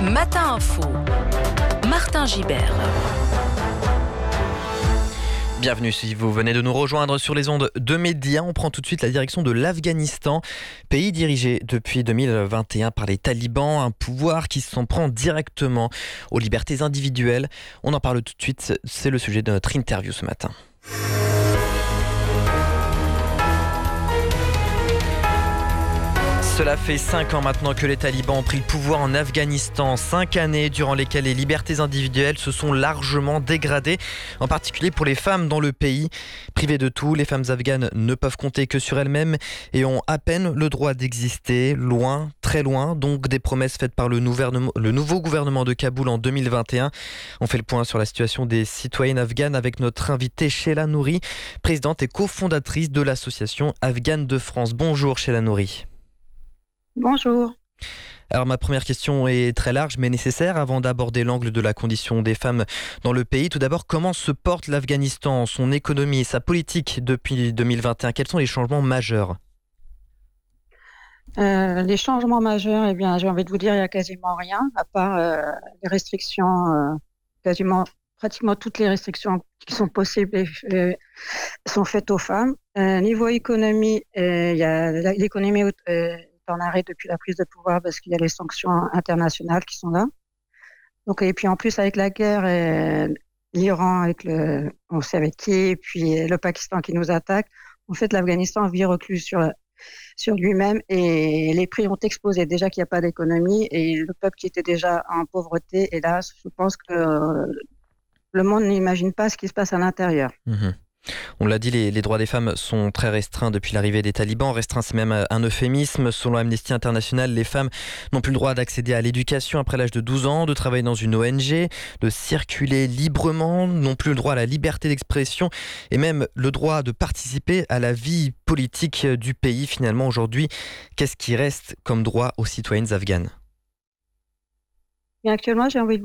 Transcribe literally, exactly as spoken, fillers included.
Matin Info, Martin Gibert. Bienvenue si vous venez de nous rejoindre sur les ondes de médias. On prend tout de suite la direction de l'Afghanistan, pays dirigé depuis deux mille vingt et un par les talibans, un pouvoir qui s'en prend directement aux libertés individuelles. On en parle tout de suite, c'est le sujet de notre interview ce matin. Cela fait cinq ans maintenant que les talibans ont pris le pouvoir en Afghanistan. Cinq années durant lesquelles les libertés individuelles se sont largement dégradées, en particulier pour les femmes dans le pays. Privées de tout, les femmes afghanes ne peuvent compter que sur elles-mêmes et ont à peine le droit d'exister, loin, très loin, donc des promesses faites par le, le nouveau gouvernement de Kaboul en deux mille vingt et un. On fait le point sur la situation des citoyennes afghanes avec notre invitée Sheila Nouri, présidente et cofondatrice de l'association Afghane de France. Bonjour Sheila Nouri. Bonjour. Alors ma première question est très large mais nécessaire avant d'aborder l'angle de la condition des femmes dans le pays. Tout d'abord, comment se porte l'Afghanistan, son économie et sa politique depuis deux mille vingt et un? Quels sont les changements majeurs? euh, Les changements majeurs, eh bien, j'ai envie de vous dire, il n'y a quasiment rien, à part euh, les restrictions, euh, quasiment, pratiquement toutes les restrictions qui sont possibles et, euh, sont faites aux femmes. Euh, niveau économie, euh, il y a l'économie euh, en arrêt depuis la prise de pouvoir parce qu'il y a les sanctions internationales qui sont là. Donc, et puis en plus avec la guerre, et l'Iran avec le, on sait avec qui, et puis le Pakistan qui nous attaque, en fait l'Afghanistan vit reclus sur, sur lui-même et les prix ont explosé. Déjà qu'il n'y a pas d'économie et le peuple qui était déjà en pauvreté, et là je pense que euh, le monde n'imagine pas ce qui se passe à l'intérieur. Mmh. On l'a dit, les, les droits des femmes sont très restreints depuis l'arrivée des talibans. Restreint, c'est même un euphémisme. Selon Amnesty International, les femmes n'ont plus le droit d'accéder à l'éducation après l'âge de douze ans, de travailler dans une O N G, de circuler librement, n'ont plus le droit à la liberté d'expression et même le droit de participer à la vie politique du pays. Finalement, aujourd'hui, qu'est-ce qui reste comme droit aux citoyennes afghanes? Et actuellement, j'ai envie de